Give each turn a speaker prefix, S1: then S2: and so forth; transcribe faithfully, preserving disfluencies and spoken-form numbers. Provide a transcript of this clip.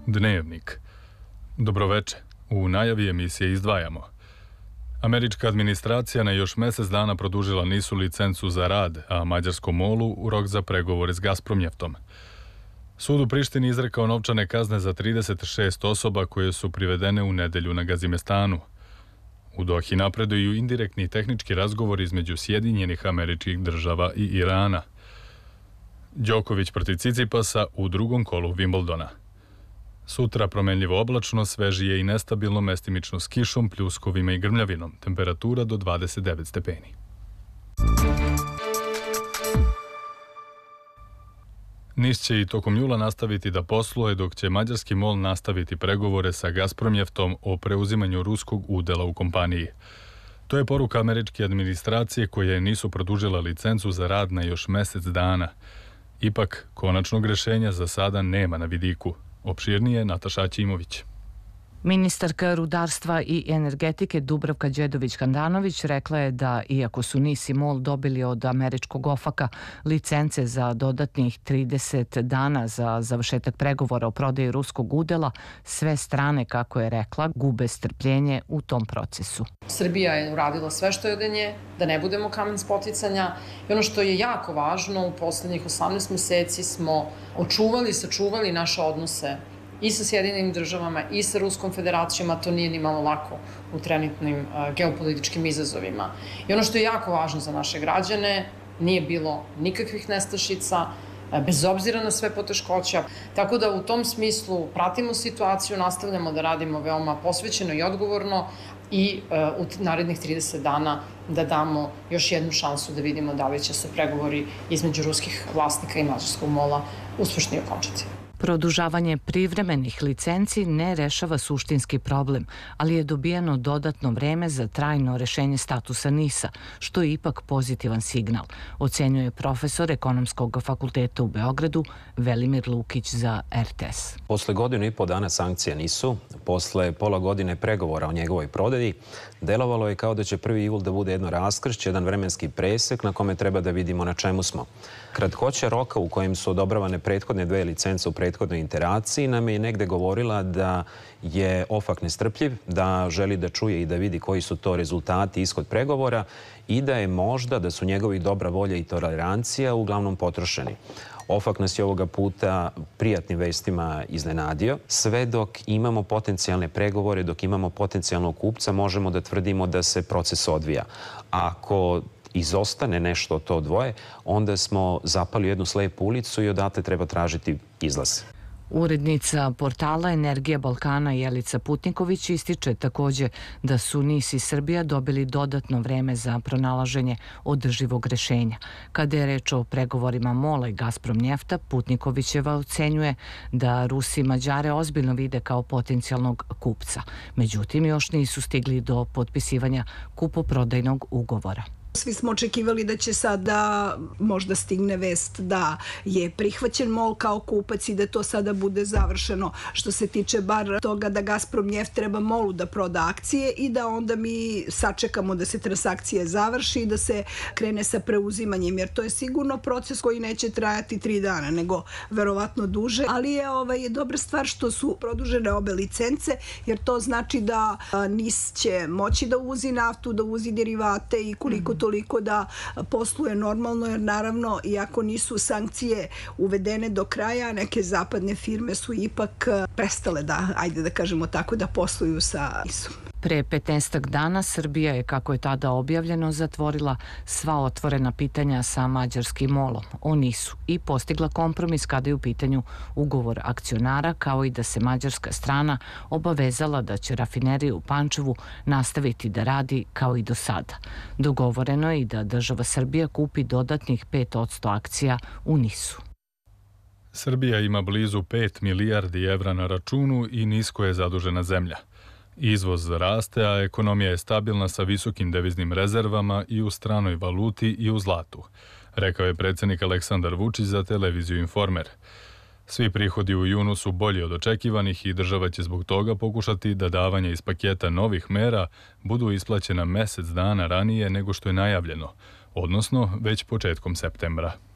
S1: Dnevnik. Dobroveče. U najavi emisije izdvajamo. Američka administracija na još mjesec dana produžila nisu licencu za rad, a mađarskom molu u rok za pregovore s Gazpromnjeftom. Sud u Prištini izrekao novčane kazne za trideset šest osoba koje su privedene u nedelju na Gazimestanu. U Dohi napreduju indirektni tehnički razgovor između Sjedinjenih Američkih Država i Irana. Đoković protiv Cicipasa u drugom kolu Wimbledona. Sutra promenljivo oblačno, svežije i nestabilno, mestimično s kišom, pljuskovima i grmljavinom. Temperatura do dvadeset devet stepeni. Niš će i tokom jula nastaviti da posluje, dok će mađarski mol nastaviti pregovore sa Gazpromnjeftom o preuzimanju ruskog udela u kompaniji. To je poruka američke administracije koje nisu produžila licencu za rad na još mjesec dana. Ipak, konačnog rješenja za sada nema na vidiku. Opširnije Nataša Ćimović.
S2: Ministarka rudarstva i energetike Dubravka Đedović-Handanović rekla je da, iako su Nis i Mol dobili od američkog ofaka licence za dodatnih trideset dana za završetak pregovora o prodaji ruskog udela, sve strane, kako je rekla, gube strpljenje u tom procesu.
S3: Srbija je uradila sve što je od nje, da ne budemo kamen spoticanja, i ono što je jako važno, u poslednjih osamnaest meseci smo očuvali i sačuvali naše odnose i sa Sjedinjenim Državama i sa Ruskom Federacijom, a to nije ni malo lako u trenutnim uh, geopolitičkim izazovima. I ono što je jako važno za naše građane, nije bilo nikakvih nestašica, uh, bez obzira na sve poteškoća. Tako da u tom smislu pratimo situaciju, nastavljamo da radimo veoma posvećeno i odgovorno i uh, u narednih trideset dana da damo još jednu šansu da vidimo da li će se pregovori između ruskih vlasnika i mađarskog mola uspešno okončati.
S2: Produžavanje privremenih licenci ne rešava suštinski problem, ali je dobijeno dodatno vreme za trajno rešenje statusa Nisa, što je ipak pozitivan signal, ocenjuje profesor Ekonomskog fakulteta u Beogradu Velimir Lukić za R T S.
S4: Posle godinu i po dana sankcija Nisu, posle pola godine pregovora o njegovoj prodaji, delovalo je kao da će prvi jul da bude jedno raskršće, jedan vremenski presek na kome treba da vidimo na čemu smo. Kratkoća roka u kojem su odobravane prethodne dve licence u prethodnoj interaciji nam je negde govorila da je ofak nestrpljiv, da želi da čuje i da vidi koji su to rezultati, ishod pregovora i da je možda da su njegovi dobra volja i tolerancija uglavnom potrošeni. Ofak nas je ovoga puta prijatnim vestima iznenadio. Sve dok imamo potencijalne pregovore, dok imamo potencijalnog kupca, možemo da tvrdimo da se proces odvija. Ako izostane nešto od to dvoje, onda smo zapali jednu slepu ulicu i odatle treba tražiti izlaz.
S2: Urednica portala Energija Balkana Jelica Putniković ističe također da su Nis i Srbija dobili dodatno vreme za pronalaženje održivog rešenja. Kada je reč o pregovorima Mola i Gazpromnjefta, Putnikovićeva ocenjuje da Rusi i Mađare ozbiljno vide kao potencijalnog kupca. Međutim, još nisu stigli do potpisivanja kupoprodajnog ugovora.
S5: Svi smo očekivali da će sada možda stigne vest da je prihvaćen Mol kao kupac i da to sada bude završeno. Što se tiče bar toga da Gazpromnjeft treba Molu da proda akcije i da onda mi sačekamo da se transakcija završi i da se krene sa preuzimanjem, jer to je sigurno proces koji neće trajati tri dana, nego verovatno duže. Ali je ovaj, dobra stvar što su produžene obe licence, jer to znači da a, Nis će moći da uvozi naftu, da uvozi derivate i koliko toliko da posluje normalno, jer naravno, iako nisu sankcije uvedene do kraja, neke zapadne firme su ipak prestale da, ajde da kažemo tako, da posluju sa Nisom.
S2: Pre petnaestak dana Srbija je, kako je tada objavljeno, zatvorila sva otvorena pitanja sa mađarskim molom o Nisu i postigla kompromis kada je u pitanju ugovor akcionara, kao i da se mađarska strana obavezala da će rafinerija u Pančevu nastaviti da radi kao i do sada. Dogovoreno je i da država Srbija kupi dodatnih pet posto akcija u Nisu.
S1: Srbija ima blizu pet milijardi evra na računu i nisko je zadužena zemlja. Izvoz raste, a ekonomija je stabilna sa visokim deviznim rezervama i u stranoj valuti i u zlatu, rekao je predsjednik Aleksandar Vučić za televiziju Informer. Svi prihodi u junu su bolji od očekivanih i država će zbog toga pokušati da davanja iz paketa novih mera budu isplaćena mjesec dana ranije nego što je najavljeno, odnosno već početkom septembra.